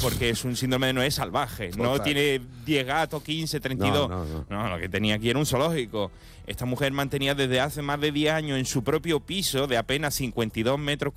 porque es un síndrome de Noé salvaje. No Total. tiene 10 gatos, 15, 32. No, lo que tenía aquí era un zoológico. Esta mujer mantenía desde hace más de 10 años en su propio piso de apenas 52 metros